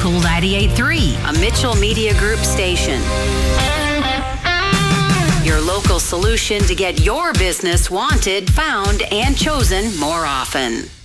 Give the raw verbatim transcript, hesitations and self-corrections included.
Cool ninety-eight point three, a Mitchell Media Group station. Your local solution to get your business wanted, found, and chosen more often.